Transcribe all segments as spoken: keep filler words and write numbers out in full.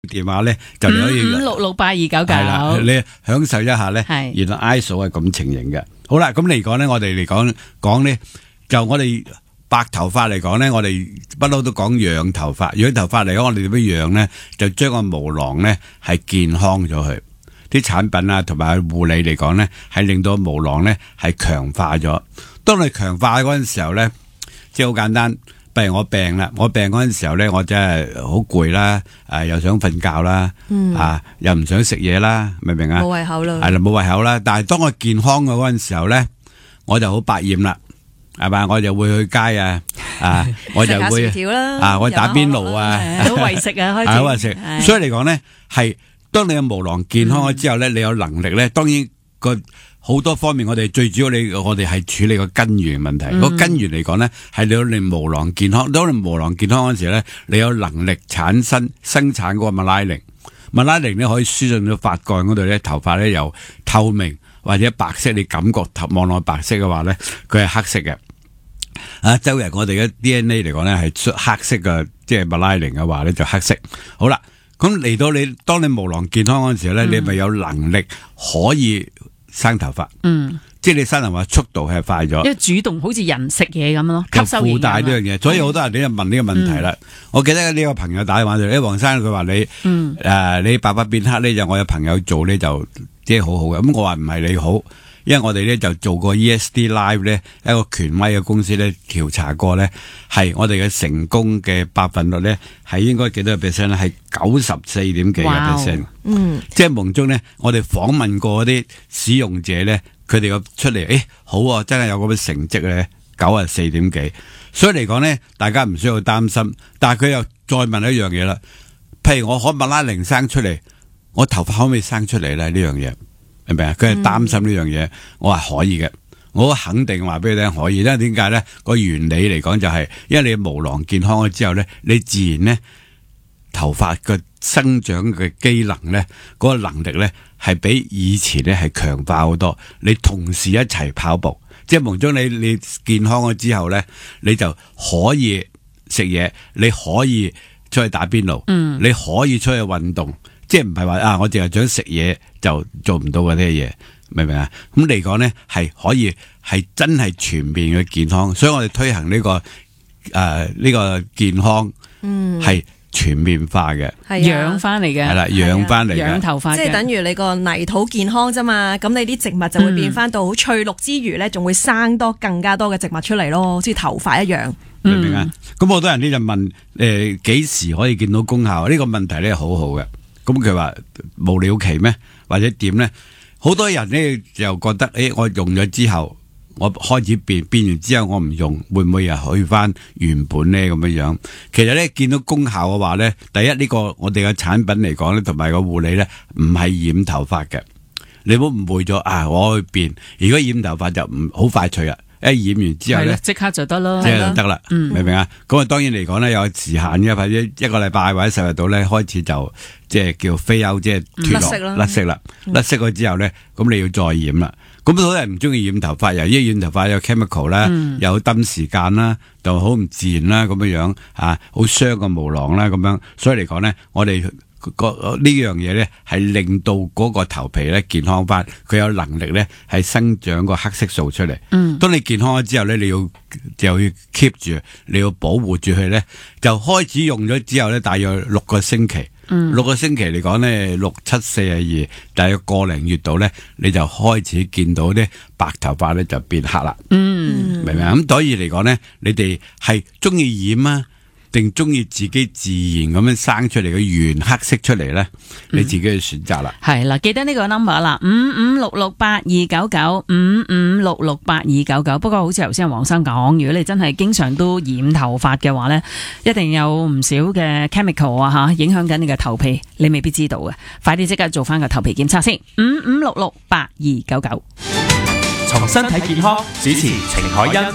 電話咧，就你可以五五六六八二九九， 係啦，你享受一下咧。 係原來 I S O 係咁情形嘅。好啦，咁嚟講咧，我哋嚟講講咧，就我哋白頭髮嚟講咧，我哋不嬲都講養頭髮。養頭髮嚟講，我哋點樣養咧？就將個毛囊咧係健康咗佢。啲產品啊，同埋護理嚟講咧，係令到毛囊咧係強化咗。當你強化嗰陣時候咧，即係好簡單。譬如我病啦，我病嗰陣時候咧，我真係好攰啦，誒又想瞓覺啦， 嗯、 啊又唔想食嘢啦，明唔明啊？ 冇胃口啦， 係啦，冇胃口啦。但係當我健康嘅嗰陣時候咧，我就好百厭啦，係嘛？我就會去街啊，啊我就會啊，我打邊爐啊， 好為食啊，開始好為食。所以嚟講咧，係當你嘅毛囊健康咗之後咧，你有能力咧，當然個。好多方面，我哋最主要你我哋係處理個根源問題。個、嗯、根源嚟講咧，係你你毛囊健康。當你毛囊健康嗰陣時咧，你有能力產生生產嗰個麥拉寧。麥拉寧咧可以輸進到髮幹嗰度咧，頭髮咧由透明或者白色，你感覺望落白色嘅話咧，佢係黑色嘅。啊，周日我哋嘅 D N A 嚟講咧係黑色嘅，即係麥拉寧嘅話咧就黑色。好啦，咁嚟到你當你毛囊健康嗰陣時咧，嗯、你咪有能力可以。生頭髮，嗯，即係你生頭髮速度係快咗， 因為主動好似人食嘢咁咯，吸收附帶呢樣嘢，所以好多人你就問呢個問題啦。嗯、我記得呢個朋友打電話嚟，誒，黃生佢話你，嗯，誒、呃，你白髮變黑咧，就我有朋友做咧就即係好好嘅。咁我話唔係你好，因為我哋咧就做過 E S D Live 咧一個權威嘅公司咧調查過咧，係我哋嘅成功嘅百分率咧係應該幾多個 percent 咧？係九十四點幾個 percent。嗯，即係夢中咧，我哋訪問過嗰啲使用者咧，佢哋個出嚟，誒，好啊，真係有咁嘅成績咧，九十四點幾。所以嚟講咧，大家唔需要擔心。但係佢又再問一樣嘢啦，譬如我可麥拉寧生出嚟，我頭髮可唔可以生出嚟咧？呢樣嘢明唔明啊？佢係擔心呢樣嘢，我話可以嘅，我肯定話俾你聽可以。因為點解咧？個原理嚟講就係，因為你毛囊健康咗之後咧，你自然咧頭髮嘅生長嘅機能咧，嗰個能力咧係比以前咧係強化好多。你同時一齊跑步，即係夢中你你健康咗之後咧，你就可以食嘢，你可以出去打邊爐，嗯，你可以出去運動。即係唔係話啊，我淨係想食嘢就做唔到嗰啲嘢，明唔明啊？咁嚟講咧，係可以係真係全面嘅健康，所以我哋推行呢、這個誒呢、呃這個健康，嗯，係全面化嘅， 養翻嚟嘅， 係啦，養翻嚟嘅， 養頭髮， 即係等於你個泥土健康啫嘛。咁你啲植物就會變翻到好翠綠之餘咧，仲會生多更加多嘅植物出嚟咯，好似頭髮一樣。 明唔明啊？咁好多人呢就問誒幾時可以見到功效？呢、這個問題咧好好嘅。咁佢話無了期咩？或者點咧？好多人咧就覺得，誒、欸，我用咗之後，我開始變，變完之後我唔用，會唔會又去翻原本咧咁樣樣？其實咧見到功效嘅話咧，第一呢、這個我哋嘅產品嚟講咧，同埋個護理咧，唔係染頭髮嘅。你唔好誤會咗啊！我去變，如果染頭髮就唔好快脆啊！一染完之後咧，即刻就得咯， 即係就得啦，明唔明啊？咁啊，當然嚟講咧，有時限嘅，或者一個禮拜或者十日度咧，開始就即係叫飛歐，即係脫落甩色啦，甩色咗之後咧，咁你要再染啦。咁好多人唔中意染頭髮，由於染頭髮有 chemical 啦，有抌時間啦，就好唔自然啦，咁樣樣啊，好傷個毛囊啦，咁樣，所以嚟講咧，我哋。個呢樣嘢咧，係令到嗰個頭皮咧健康翻，佢有能力咧係生長個黑色素出嚟。嗯，當你健康咗之後咧，你要就要 keep 住，你要保護住佢咧，就開始用咗之後咧，大約六個星期。嗯，六個星期嚟講咧，六七四十二，大約個零月度咧，你就開始見到啲白頭髮咧就變黑啦。嗯，明唔明啊？咁所以嚟講咧，你哋係中意染啊？定中意自己自然咁樣生出嚟嘅原黑色出嚟咧，你自己去選擇啦。係啦、 嗯，記得呢個 number 啦，五五六六八二九九，五五六六八二九九。不過好似頭先黃生講，如果你真係經常都染頭髮嘅話咧，一定有唔少嘅 chemical 啊吓，影響緊你嘅頭皮，你未必知道嘅。快啲即刻做翻個頭皮檢測先。五五六六八二九九。 從身體健康，主持程海欣。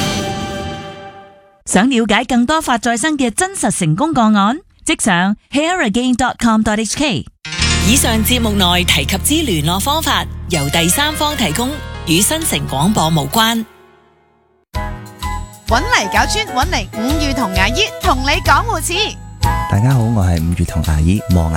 想了解更多發再生嘅真實成功個案，即上 hair again dot com dot h k。 以上節目內提及之聯絡方法由第三方提供，與新城廣播無關。 搵嚟搞村，搵嚟五月同牙醫同你講護齒。 大家好，我係五月同阿姨望